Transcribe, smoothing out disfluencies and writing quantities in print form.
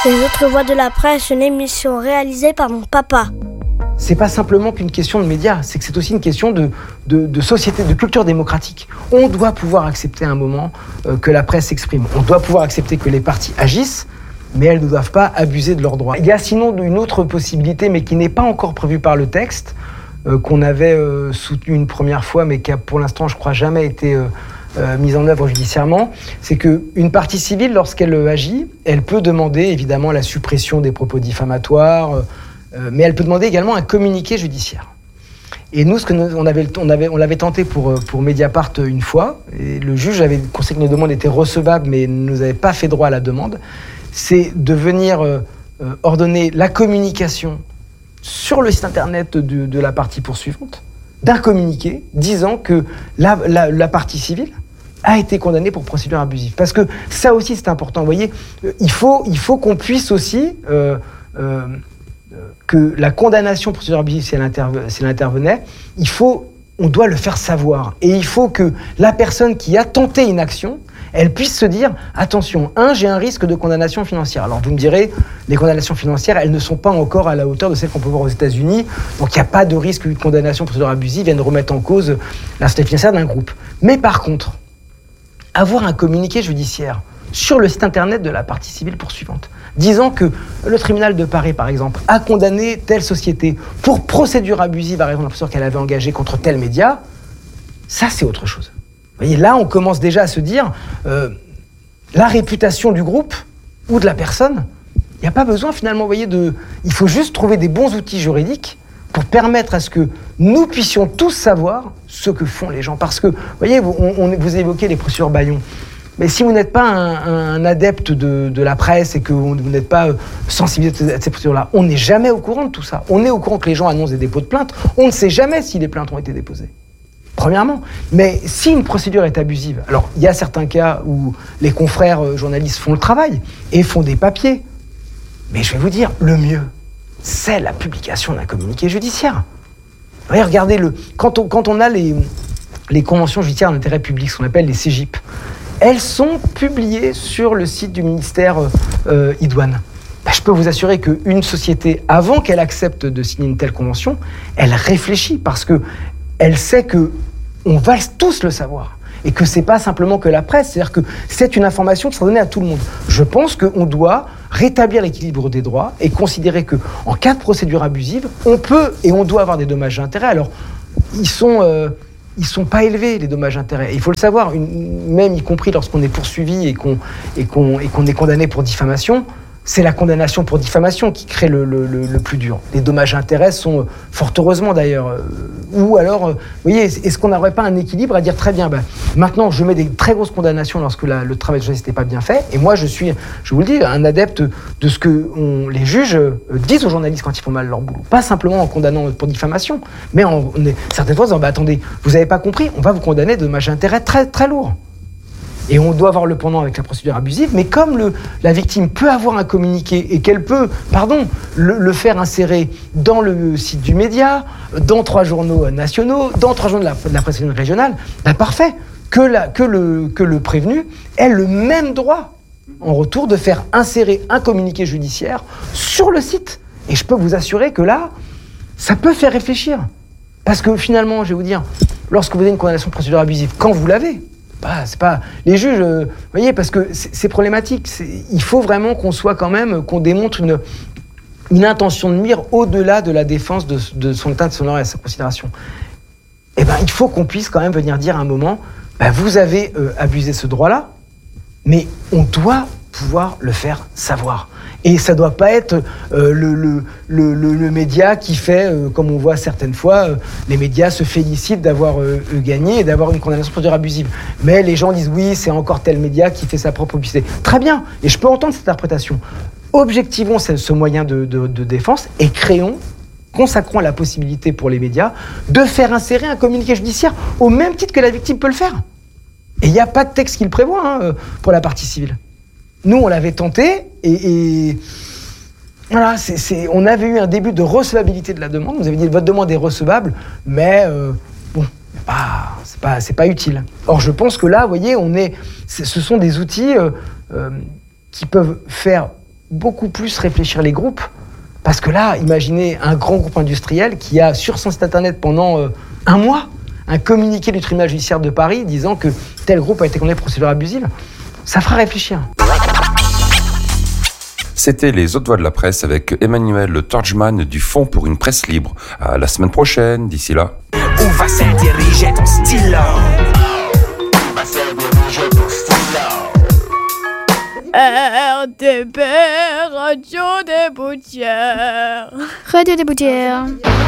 Les autres voix de la presse, une émission réalisée par mon papa. C'est pas simplement qu'une question de médias, c'est que c'est aussi une question de société, de culture démocratique. On doit pouvoir accepter à un moment que la presse s'exprime. On doit pouvoir accepter que les partis agissent, mais elles ne doivent pas abuser de leurs droits. Il y a sinon une autre possibilité, mais qui n'est pas encore prévue par le texte, qu'on avait soutenu une première fois, mais qui a pour l'instant, je crois, jamais été mise en œuvre judiciairement, c'est qu'une partie civile, lorsqu'elle agit, elle peut demander évidemment la suppression des propos diffamatoires, mais elle peut demander également un communiqué judiciaire. Et nous, on l'avait tenté pour Mediapart une fois, et le juge avait considéré que nos demandes étaient recevables, mais ne nous avait pas fait droit à la demande, c'est de venir ordonner la communication sur le site internet de la partie poursuivante, d'un communiqué disant que la partie civile a été condamnée pour procédure abusive. Parce que ça aussi, c'est important. Vous voyez, il faut qu'on puisse aussi... que la condamnation pour procédure abusive, si elle intervenait, on doit le faire savoir. Et il faut que la personne qui a tenté une action, elle puisse se dire, attention, j'ai un risque de condamnation financière. Alors vous me direz, les condamnations financières, elles ne sont pas encore à la hauteur de celles qu'on peut voir aux États-Unis, donc il n'y a pas de risque qu'une condamnation pour procédure abusive vienne remettre en cause la santé financière d'un groupe. Mais par contre, avoir un communiqué judiciaire sur le site internet de la partie civile poursuivante, disant que le tribunal de Paris, par exemple, a condamné telle société pour procédure abusive à raison de la procédure qu'elle avait engagée contre tel média, ça c'est autre chose. Vous voyez, là on commence déjà à se dire, la réputation du groupe ou de la personne, il n'y a pas besoin finalement, vous voyez, il faut juste trouver des bons outils juridiques pour permettre à ce que nous puissions tous savoir ce que font les gens. Parce que, vous voyez, vous évoquez les procédures Bayon. Mais si vous n'êtes pas un adepte de la presse et que vous n'êtes pas sensibilisé à ces procédures-là, on n'est jamais au courant de tout ça. On est au courant que les gens annoncent des dépôts de plaintes. On ne sait jamais si les plaintes ont été déposées. Premièrement. Mais si une procédure est abusive, alors il y a certains cas où les confrères journalistes font le travail et font des papiers. Mais je vais vous dire, le mieux, c'est la publication d'un communiqué judiciaire. Vous voyez, regardez, quand on a les conventions judiciaires d'intérêt public, ce qu'on appelle les CJIP, elles sont publiées sur le site du ministère idoine. Je peux vous assurer qu'une société, avant qu'elle accepte de signer une telle convention, elle réfléchit parce qu'elle sait qu'on va tous le savoir et que c'est pas simplement que la presse, c'est-à-dire que c'est une information qui sera donnée à tout le monde. Je pense qu'on doit rétablir l'équilibre des droits et considérer qu'en cas de procédure abusive, on peut et on doit avoir des dommages et intérêts. Alors, ils sont pas élevés, les dommages-intérêts. Il faut le savoir, même y compris lorsqu'on est poursuivi et qu'on est condamné pour diffamation, c'est la condamnation pour diffamation qui crée le plus dur. Les dommages-intérêts sont, fort heureusement d'ailleurs, ou alors, vous voyez, est-ce qu'on n'aurait pas un équilibre à dire très bien, maintenant je mets des très grosses condamnations lorsque le travail de justice n'est pas bien fait, et moi je vous le dis, un adepte de ce que les juges disent aux journalistes quand ils font mal leur boulot. Pas simplement en condamnant pour diffamation, mais certaines fois en disant, attendez, vous n'avez pas compris, on va vous condamner de dommages-intérêts très, très lourds. Et on doit avoir le pendant avec la procédure abusive, mais comme la victime peut avoir un communiqué et qu'elle peut, le faire insérer dans le site du média, dans 3 journaux nationaux, dans 3 journaux de la presse régionale, parfait, que le prévenu ait le même droit en retour de faire insérer un communiqué judiciaire sur le site. Et je peux vous assurer que là, ça peut faire réfléchir. Parce que finalement, je vais vous dire, lorsque vous avez une condamnation de procédure abusive, quand vous l'avez, c'est pas les juges, vous voyez, parce que c'est problématique. Il faut vraiment qu'on démontre une intention de nuire au-delà de la défense de son état de sonore et de sa considération. Il faut qu'on puisse quand même venir dire à un moment, vous avez abusé ce droit-là, mais on doit pouvoir le faire savoir. Et ça ne doit pas être le média qui fait, comme on voit certaines fois, les médias se félicitent d'avoir gagné et d'avoir une condamnation pour procédure abusive. Mais les gens disent oui, c'est encore tel média qui fait sa propre publicité. Très bien, et je peux entendre cette interprétation. Objectivons ce moyen de défense et consacrons la possibilité pour les médias de faire insérer un communiqué judiciaire au même titre que la victime peut le faire. Et il n'y a pas de texte qui le prévoit pour la partie civile. Nous, on l'avait tenté et voilà, on avait eu un début de recevabilité de la demande. On nous avait dit votre demande est recevable, mais c'est pas utile. Or, je pense que là, vous voyez, ce sont des outils qui peuvent faire beaucoup plus réfléchir les groupes. Parce que là, imaginez un grand groupe industriel qui a sur son site internet pendant un mois un communiqué du tribunal judiciaire de Paris disant que tel groupe a été condamné pour procédure abusive. Ça fera réfléchir. C'était les autres voix de la presse avec Emmanuel Torgman du Fonds pour une presse libre. À la semaine prochaine, d'ici là. Où va se diriger ton stylo? RTP, Radio des Boutières. Radio des Boutières.